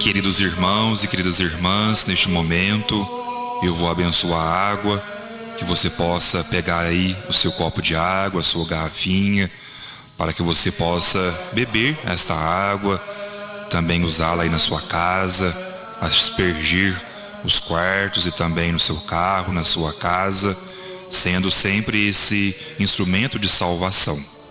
Queridos irmãos e queridas irmãs, neste momento eu vou abençoar a água, que você possa pegar aí o seu copo de água, a sua garrafinha, para que você possa beber esta água, também usá-la aí na sua casa, aspergir os quartos e também no seu carro, na sua casa, sendo sempre esse instrumento de salvação.